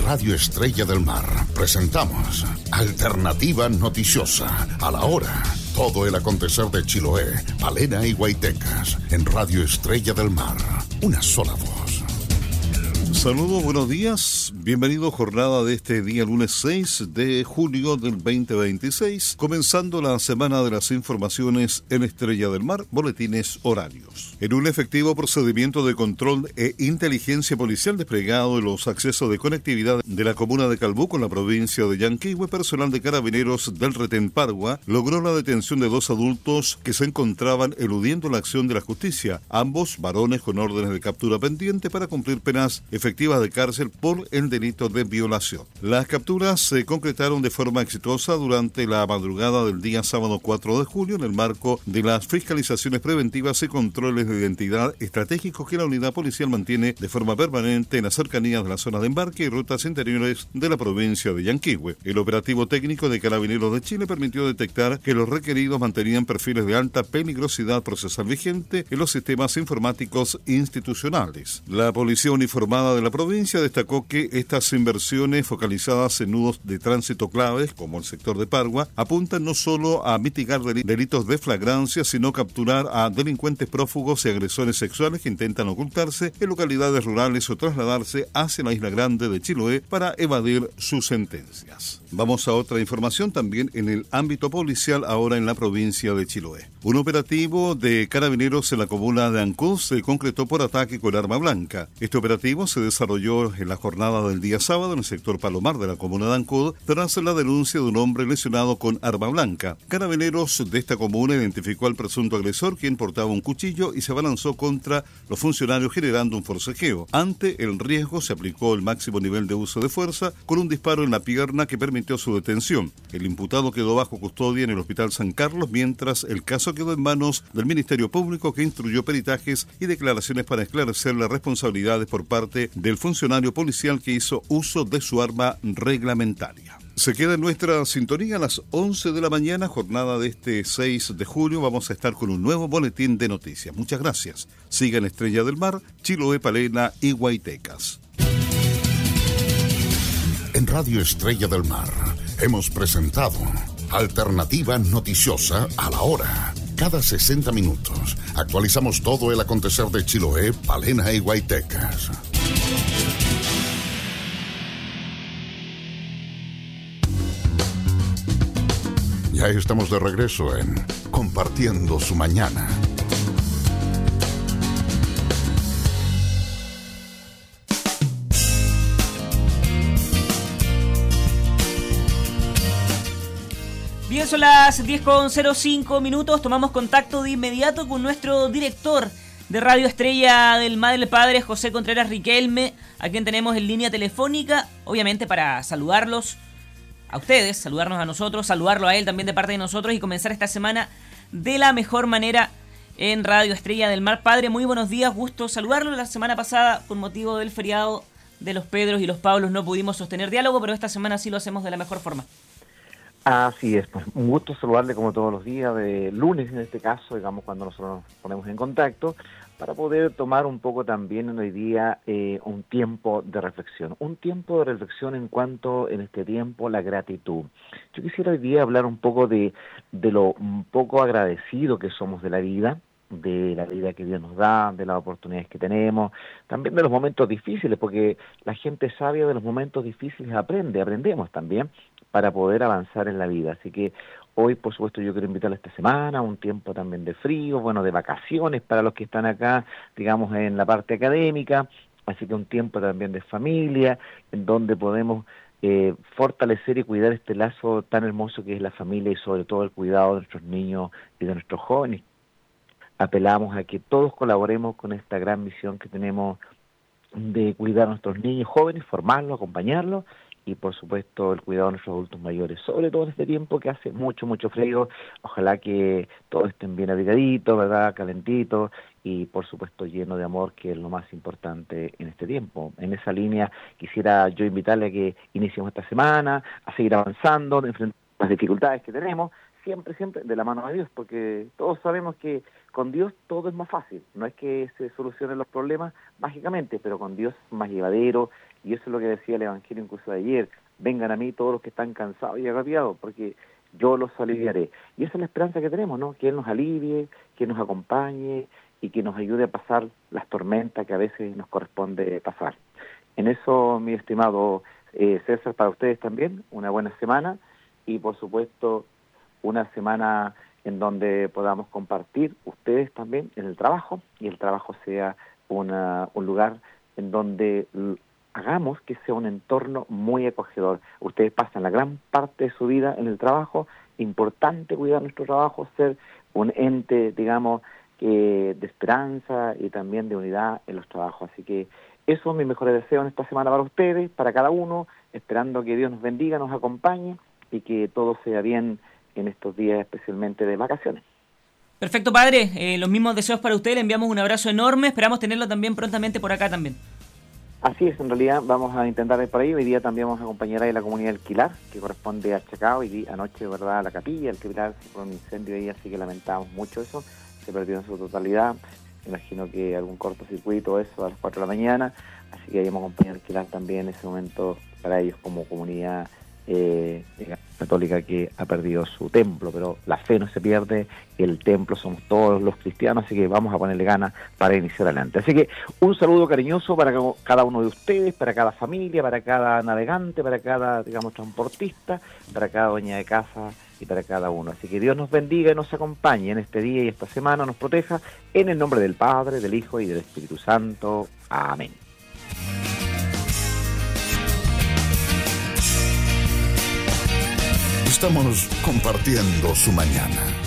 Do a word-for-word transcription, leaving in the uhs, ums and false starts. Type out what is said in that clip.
Radio Estrella del Mar presentamos Alternativa Noticiosa, a la hora. Todo el acontecer de Chiloé, Palena y Guaitecas en Radio Estrella del Mar. Una sola voz. Saludos, buenos días. Bienvenido a jornada de este día lunes seis de julio del veinte veintiséis, comenzando la semana de las informaciones en Estrella del Mar, boletines horarios. En un efectivo procedimiento de control e inteligencia policial desplegado en los accesos de conectividad de la comuna de Calbuco con la provincia de Yanquihue, personal de carabineros del Retén Pargua logró la detención de dos adultos que se encontraban eludiendo la acción de la justicia, ambos varones con órdenes de captura pendiente para cumplir penas efectivas de cárcel por el delito de violación. Las capturas se concretaron de forma exitosa durante la madrugada del día sábado cuatro de julio en el marco de las fiscalizaciones preventivas y controles de identidad estratégicos que la unidad policial mantiene de forma permanente en las cercanías de la zona de embarque y rutas interiores de la provincia de Yanquihue. El operativo técnico de Carabineros de Chile permitió detectar que los requeridos mantenían perfiles de alta peligrosidad procesal vigente en los sistemas informáticos institucionales. La policía uniformada de la provincia destacó que estas inversiones focalizadas en nudos de tránsito claves, como el sector de Pargua, apuntan no solo a mitigar delitos de flagrancia, sino capturar a delincuentes prófugos y agresores sexuales que intentan ocultarse en localidades rurales o trasladarse hacia la isla grande de Chiloé para evadir sus sentencias. Vamos a otra información también en el ámbito policial, ahora en la provincia de Chiloé. Un operativo de carabineros en la comuna de Ancud se concretó por ataque con arma blanca. Este operativo se desarrolló en la jornada del día sábado en el sector Palomar de la comuna de Ancud tras la denuncia de un hombre lesionado con arma blanca. Carabineros de esta comuna identificó al presunto agresor, quien portaba un cuchillo y se abalanzó contra los funcionarios generando un forcejeo. Ante el riesgo se aplicó el máximo nivel de uso de fuerza con un disparo en la pierna que permitió su detención. El imputado quedó bajo custodia en el Hospital San Carlos, mientras el caso quedó en manos del Ministerio Público, que instruyó peritajes y declaraciones para esclarecer las responsabilidades por parte del funcionario policial que hizo uso de su arma reglamentaria. Se queda en nuestra sintonía a las once de la mañana, jornada de este seis de julio. Vamos a estar con un nuevo boletín de noticias. Muchas gracias. Sigan Estrella del Mar, Chiloé, Palena y Guaitecas. En Radio Estrella del Mar hemos presentado Alternativa Noticiosa, a la hora. Cada sesenta minutos actualizamos todo el acontecer de Chiloé, Palena y Guaitecas. Ya estamos de regreso en Compartiendo su Mañana. Bien, son las diez con cero cinco minutos. Tomamos contacto de inmediato con nuestro director de Radio Estrella del Mar, el padre José Contreras Riquelme, a quien tenemos en línea telefónica, obviamente para saludarlos a ustedes, saludarnos a nosotros, saludarlo a él también de parte de nosotros y comenzar esta semana de la mejor manera en Radio Estrella del Mar. Padre, muy buenos días, gusto saludarlo. La semana pasada, por motivo del feriado de los Pedros y los Pablos, no pudimos sostener diálogo, pero esta semana sí lo hacemos de la mejor forma. Así es, pues un gusto saludarle como todos los días, de lunes en este caso, digamos, cuando nosotros nos ponemos en contacto, para poder tomar un poco también en hoy día eh, un tiempo de reflexión, un tiempo de reflexión en cuanto en este tiempo la gratitud. Yo quisiera hoy día hablar un poco de, de lo un poco agradecido que somos de la vida, de la vida que Dios nos da, de las oportunidades que tenemos, también de los momentos difíciles, porque la gente sabia de los momentos difíciles aprende, aprendemos también para poder avanzar en la vida. Así que hoy, por supuesto, yo quiero invitarle esta semana, un tiempo también de frío, bueno, de vacaciones para los que están acá, digamos, en la parte académica, así que un tiempo también de familia, en donde podemos eh, fortalecer y cuidar este lazo tan hermoso que es la familia y sobre todo el cuidado de nuestros niños y de nuestros jóvenes. Apelamos a que todos colaboremos con esta gran misión que tenemos de cuidar a nuestros niños jóvenes, formarlos, acompañarlos, y por supuesto el cuidado de nuestros adultos mayores, sobre todo en este tiempo que hace mucho, mucho frío. Ojalá que todos estén bien abrigaditos, ¿verdad?, calentitos, y por supuesto lleno de amor, que es lo más importante en este tiempo. En esa línea quisiera yo invitarle a que iniciemos esta semana, a seguir avanzando, enfrentando las dificultades que tenemos, siempre, siempre de la mano de Dios, porque todos sabemos que con Dios todo es más fácil. No es que se solucionen los problemas mágicamente, pero con Dios es más llevadero, y eso es lo que decía el Evangelio incluso de ayer: vengan a mí todos los que están cansados y agobiados, porque yo los aliviaré. Y esa es la esperanza que tenemos, ¿no? Que Él nos alivie, que nos acompañe y que nos ayude a pasar las tormentas que a veces nos corresponde pasar. En eso, mi estimado eh, César, para ustedes también, una buena semana, y por supuesto una semana en donde podamos compartir ustedes también en el trabajo, y el trabajo sea una, un lugar en donde hagamos que sea un entorno muy acogedor. Ustedes pasan la gran parte de su vida en el trabajo, importante cuidar nuestro trabajo, ser un ente, digamos, que de esperanza y también de unidad en los trabajos. Así que eso es mi mejor deseo en esta semana para ustedes, para cada uno, esperando que Dios nos bendiga, nos acompañe y que todo sea bien en estos días, especialmente de vacaciones. Perfecto, padre. Eh, los mismos deseos para usted. Le enviamos un abrazo enorme. Esperamos tenerlo también prontamente por acá también. Así es, en realidad vamos a intentar ir por ahí. Hoy día también vamos a acompañar a la comunidad del Quilar, que corresponde a Chacao. Hoy día, anoche, ¿verdad?, la capilla, el Quilar, fue un incendio ahí, así que lamentamos mucho eso. Se perdió en su totalidad. Me imagino que algún cortocircuito, eso, a las cuatro de la mañana. Así que íbamos a acompañar al Quilar también en ese momento para ellos como comunidad eh, católica que ha perdido su templo, pero la fe no se pierde, el templo somos todos los cristianos, así que vamos a ponerle ganas para iniciar adelante. Así que un saludo cariñoso para cada uno de ustedes, para cada familia, para cada navegante, para cada, digamos, transportista, para cada dueña de casa y para cada uno. Así que Dios nos bendiga y nos acompañe en este día y esta semana, nos proteja, en el nombre del Padre, del Hijo y del Espíritu Santo. Amén. Estamos compartiendo su mañana.